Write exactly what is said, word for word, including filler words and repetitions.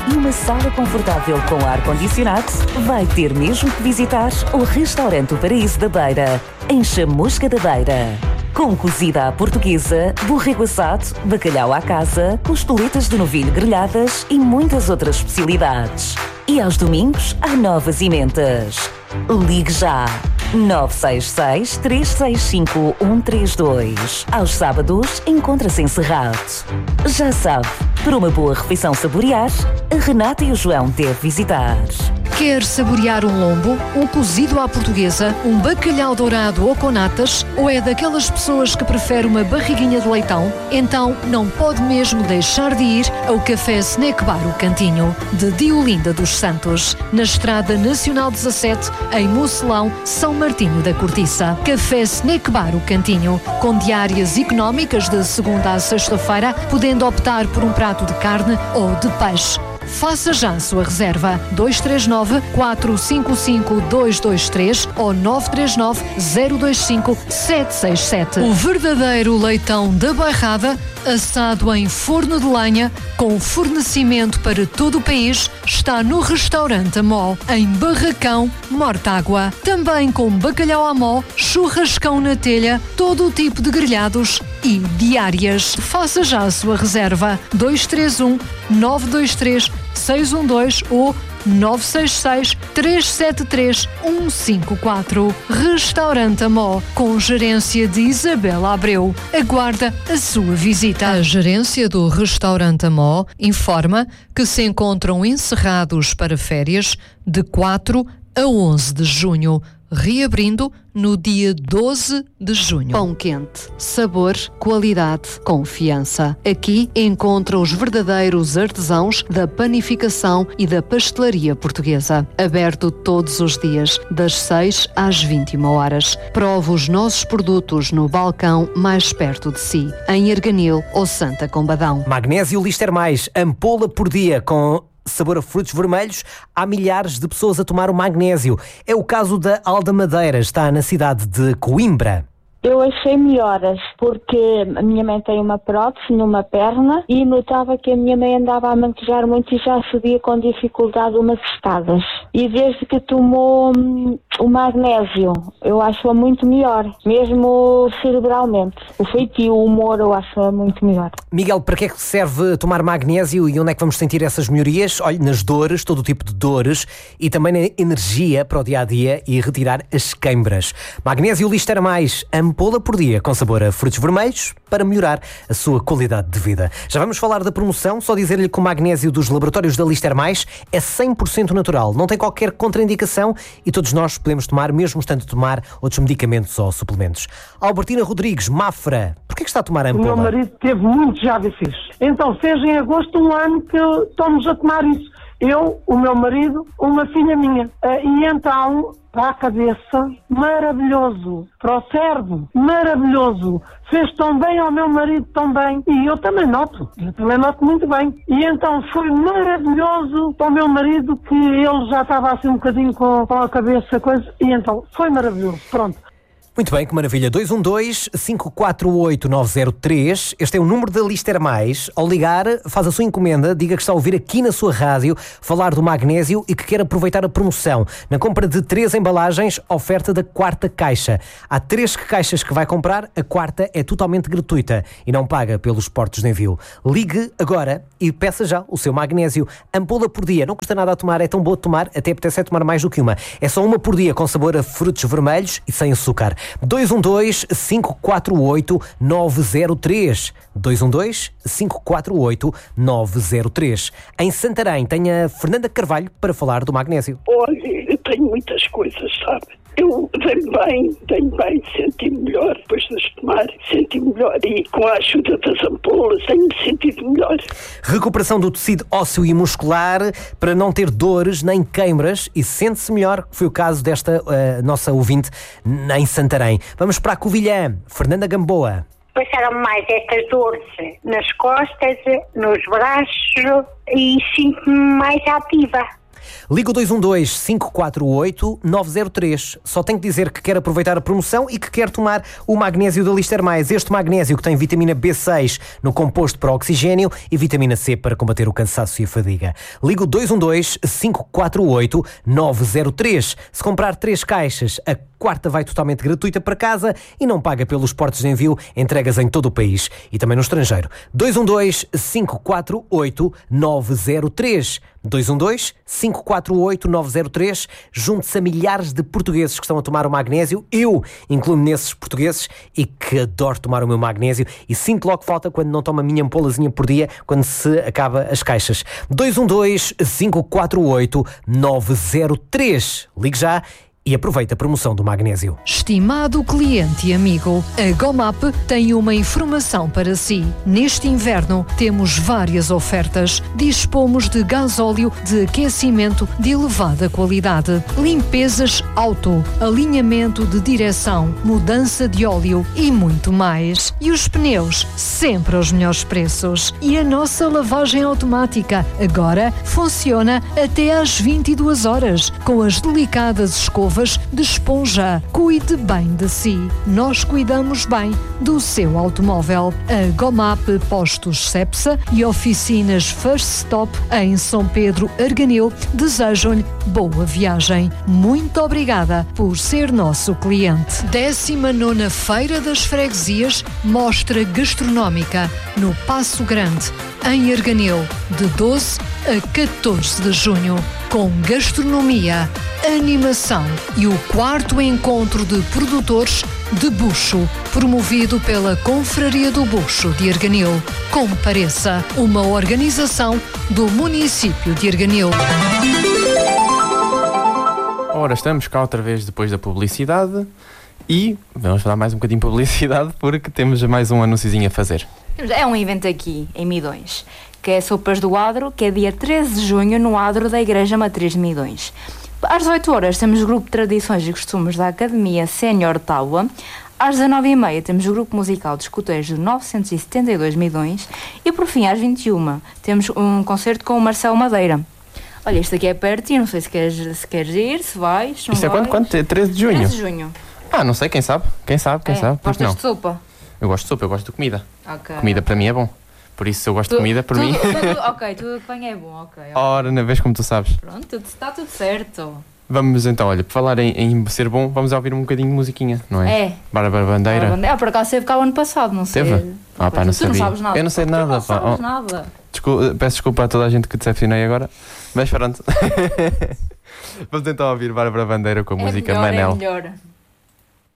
e uma sala confortável com ar-condicionado, vai ter mesmo que visitar o Restaurante O Paraíso da Beira, em Chamusca da Beira. Com cozida à portuguesa, borrego assado, bacalhau à casa, costeletas de novilho grelhadas e muitas outras especialidades. E aos domingos, há novas emendas. Ligue já! nove seis seis, três seis cinco, um três dois. Aos sábados, encontra-se encerrado. Já sabe, para uma boa refeição saborear, a Renata e o João devem visitar. Quer saborear um lombo, um cozido à portuguesa, um bacalhau dourado ou com natas, ou é daquelas pessoas que prefere uma barriguinha de leitão? Então não pode mesmo deixar de ir ao Café Snack Bar O Cantinho, de Diolinda dos Santos, na Estrada Nacional dezassete, em Mocelão, São Martinho da Cortiça. Café Snack Bar O Cantinho, com diárias económicas de segunda a sexta-feira, podendo optar por um prato de carne ou de peixe. Faça já a sua reserva. dois três nove, quatro cinco cinco, dois dois três ou nove três nove, zero dois cinco, sete seis sete. O verdadeiro leitão da Bairrada, assado em forno de lenha, com fornecimento para todo o país, está no Restaurante Amó, em Barracão, Mortágua. Também com bacalhau à mó, churrascão na telha, todo o tipo de grelhados e diárias. Faça já a sua reserva. dois três um, nove dois três, seis um dois ou nove seis seis, três sete três, um cinco quatro. Restaurante Amó, com gerência de Isabela Abreu. Aguarda a sua visita. A gerência do Restaurante Amó informa que se encontram encerrados para férias de quatro a onze de junho, reabrindo no dia doze de junho. Pão quente, sabor, qualidade, confiança. Aqui encontra os verdadeiros artesãos da panificação e da pastelaria portuguesa. Aberto todos os dias, das seis às vinte e uma horas. Prove os nossos produtos no balcão mais perto de si, em Arganil ou Santa Combadão. Magnésio Lister Mais, ampola por dia com sabor a frutos vermelhos. Há milhares de pessoas a tomar o magnésio. É o caso da Alda Madeira, está na cidade de Coimbra. Eu achei melhoras, porque a minha mãe tem uma prótese numa perna e notava que a minha mãe andava a manquejar muito e já subia com dificuldade umas escadas. E desde que tomou hum, o magnésio, eu acho-a muito melhor, mesmo cerebralmente. O feitio, o humor, eu acho-a muito melhor. Miguel, para que é que serve tomar magnésio e onde é que vamos sentir essas melhorias? Olha, nas dores, todo o tipo de dores, e também na energia para o dia-a-dia e retirar as queimbras. Magnésio Lister Mais, ampola por dia, com sabor a frutos vermelhos, para melhorar a sua qualidade de vida. Já vamos falar da promoção, só dizer-lhe que o magnésio dos laboratórios da Lister Mais é cem por cento natural, não tem qualquer contraindicação e todos nós podemos tomar, mesmo estando a tomar outros medicamentos ou suplementos. Albertina Rodrigues, Mafra, porquê que está a tomar a ampola? O meu marido teve muitos já difíceis. Então fez em agosto um ano que estamos a tomar isso. Eu, o meu marido, uma filha minha. E então, para a cabeça, maravilhoso. Para o cérebro, maravilhoso. Fez tão bem ao meu marido, tão bem. E eu também noto. Eu também noto muito bem. E então foi maravilhoso para o meu marido, que ele já estava assim um bocadinho com, com a cabeça, coisa. E então, foi maravilhoso. Pronto. Muito bem, que maravilha. dois um dois, cinco quatro oito, nove zero três. Este é o número da Lister Mais. Ao ligar, faz a sua encomenda, diga que está a ouvir aqui na sua rádio falar do magnésio e que quer aproveitar a promoção. Na compra de três embalagens, oferta da quarta caixa. Há três caixas que vai comprar, a quarta é totalmente gratuita e não paga pelos portos de envio. Ligue agora e peça já o seu magnésio. Ampola por dia, não custa nada a tomar, é tão boa de tomar, até apetece tomar mais do que uma. É só uma por dia com sabor a frutos vermelhos e sem açúcar. dois um dois, cinco quatro oito, nove zero três. dois um dois, cinco quatro oito, nove zero três. Em Santarém tem a Fernanda Carvalho para falar do magnésio. Olha, eu tenho muitas coisas, sabe? Eu tenho bem, tenho bem, senti-me melhor depois de as tomar, senti-me melhor e com a ajuda das ampolas tenho-me sentido melhor. Recuperação do tecido ósseo e muscular para não ter dores nem queimbras e sente-se melhor, foi o caso desta uh, nossa ouvinte em Santarém. Vamos para a Covilhã, Fernanda Gamboa. Passaram mais estas dores nas costas, nos braços e sinto-me mais ativa. Liga o dois um dois, cinco quatro oito, nove zero três. Só tem que dizer que quer aproveitar a promoção e que quer tomar o magnésio da Lister Mais. Este magnésio que tem vitamina B seis no composto para oxigênio e vitamina C para combater o cansaço e a fadiga. Liga o dois um dois, cinco quatro oito, nove zero três. Se comprar três caixas, a quarta vai totalmente gratuita para casa e não paga pelos portos de envio, entregas em todo o país e também no estrangeiro. dois um dois, cinco quatro oito, nove zero três. dois um dois, cinco quatro oito, nove zero três. Junte-se a milhares de portugueses que estão a tomar o magnésio. Eu incluo-me nesses portugueses e que adoro tomar o meu magnésio e sinto logo falta quando não tomo a minha ampolazinha por dia, quando se acaba as caixas. dois um dois, cinco quatro oito, nove zero três. Ligue já e aproveita a promoção do magnésio. Estimado cliente e amigo, a Gomap tem uma informação para si. Neste inverno temos várias ofertas. Dispomos de gasóleo de aquecimento de elevada qualidade, limpezas auto, alinhamento de direção, mudança de óleo e muito mais. E os pneus, sempre aos melhores preços. E a nossa lavagem automática agora funciona até às vinte e duas horas, com as delicadas escovas de esponja. Cuide bem de si. Nós cuidamos bem do seu automóvel. A Gomap Postos Cepsa e oficinas First Stop em São Pedro Arganil desejam-lhe boa viagem. Muito obrigada por ser nosso cliente. décima nona Feira das Freguesias, mostra gastronómica no Paço Grande, em Arganil, de doze a catorze de junho, com gastronomia, animação e o quarto encontro de produtores de bucho, promovido pela Confraria do Bucho de Arganil. Compareça, uma organização do município de Arganil. Ora, estamos cá outra vez depois da publicidade e vamos falar mais um bocadinho de publicidade porque temos mais um anúnciozinho a fazer. É um evento aqui, em Midões, que é Sopas do Adro, que é dia treze de junho no Adro da Igreja Matriz de Midões. Às dezoito horas temos o grupo de Tradições e Costumes da Academia Sénior Tábua. Às dezanove e meia temos o grupo musical de escuteiros de novecentos e setenta e dois Midões. E por fim, às vinte e uma, temos um concerto com o Marcelo Madeira. Olha, isto aqui é pertinho, não sei se queres, se queres ir, se vais, se não Isto é vais. quando? quando? treze de junho? treze de junho. Ah, não sei, quem sabe? Quem sabe, quem é, sabe? Porque gostas não? de sopa? Eu gosto de sopa, eu gosto de comida. Okay. Comida para mim é bom. Por isso, se eu gosto de comida, para tudo, mim... Tudo, ok, tudo que vem é bom, ok. okay. Ora, na vez como tu sabes. Pronto, está tudo certo. Vamos então, olha, por falar em, em ser bom, vamos ouvir um bocadinho de musiquinha, não é? É. Bárbara Bandeira. Ah, por acaso teve cá o ano passado, não sei. Teve? Ah, pá, não tu sabia. não sabes nada. Eu não sei tu nada, não pá. sabes Oh. nada. Desculpa, peço desculpa a toda a gente que decepcionei agora, mas pronto. Vamos então ouvir Bárbara Bandeira com a É música melhor, Manel. É melhor.